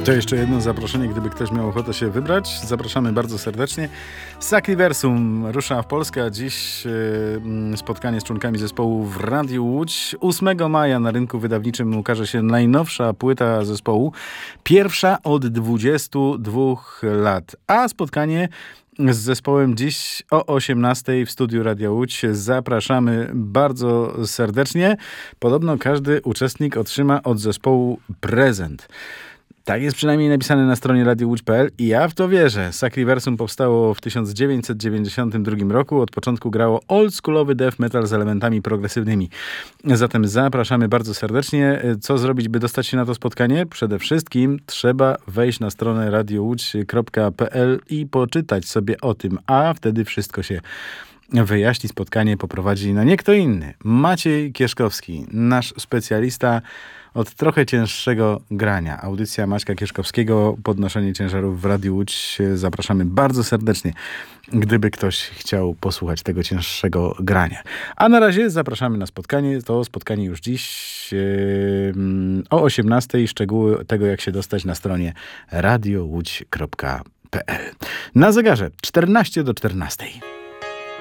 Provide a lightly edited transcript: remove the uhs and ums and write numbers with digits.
To jeszcze jedno zaproszenie, gdyby ktoś miał ochotę się wybrać. Zapraszamy bardzo serdecznie. Sacriversum rusza w Polskę, a dziś spotkanie z członkami zespołu w Radiu Łódź. 8 maja na rynku wydawniczym ukaże się najnowsza płyta zespołu. Pierwsza od 22 lat. A spotkanie z zespołem dziś o 18 w studiu Radia Łódź. Zapraszamy bardzo serdecznie. Podobno każdy uczestnik otrzyma od zespołu prezent. Tak jest przynajmniej napisane na stronie radiołódź.pl i ja w to wierzę. Sacriversum powstało w 1992 roku. Od początku grało oldschoolowy death metal z elementami progresywnymi. Zatem zapraszamy bardzo serdecznie. Co zrobić, by dostać się na to spotkanie? Przede wszystkim trzeba wejść na stronę radiołódź.pl i poczytać sobie o tym, a wtedy wszystko się wyjaśni. Spotkanie poprowadzi nie kto inny. Maciej Kieszkowski, nasz specjalista od trochę cięższego grania. Audycja Maćka Kieszkowskiego, podnoszenie ciężarów w Radiu Łódź. Zapraszamy bardzo serdecznie, gdyby ktoś chciał posłuchać tego cięższego grania. A na razie zapraszamy na spotkanie. To spotkanie już dziś o 18. Szczegóły tego, jak się dostać, na stronie radiołódź.pl. Na zegarze 14 do 14.